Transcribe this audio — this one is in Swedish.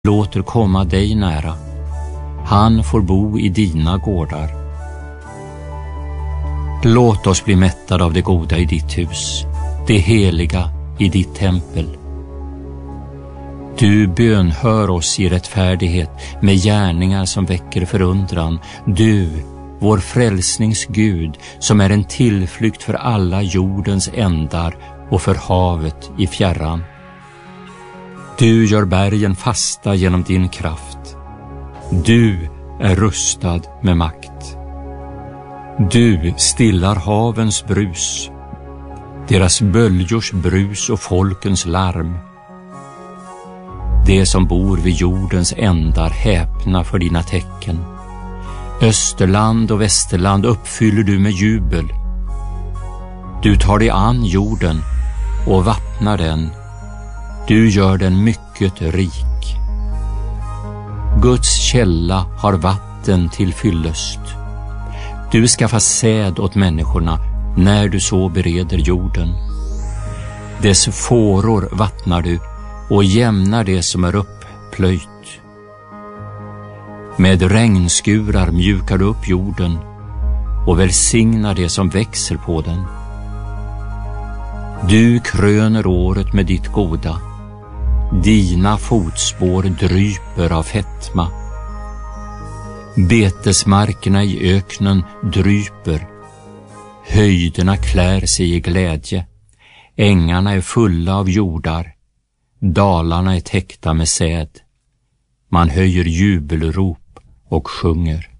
låter komma dig nära. Han får bo i dina gårdar. Låt oss bli mättade av det goda i ditt hus, det heliga i ditt tempel. Du bönhör oss i rättfärdighet med gärningar som väcker förundran. Du, vår frälsnings Gud, som är en tillflykt för alla jordens ändar och för havet i fjärran. Du gör bergen fasta genom din kraft. Du är rustad med makt. Du stillar havens brus, deras böljors brus och folkens larm. Det som bor vid jordens ändar häpna för dina tecken. Österland och västerland uppfyller du med jubel. Du tar dig an jorden och vattnar den. Du gör den mycket rik. Guds källa har vatten till fyllest. Du skaffar säd åt människorna när du så bereder jorden. Dess fåror vattnar du och jämnar det som är upplöjt. Med regnskurar mjukar du upp jorden och välsignar det som växer på den. Du kröner året med ditt goda. Dina fotspår dryper av fetma. Betesmarkerna i öknen dryper. Höjderna klär sig i glädje. Ängarna är fulla av jordar. Dalarna är täckta med säd. Man höjer jubelrop och sjunger.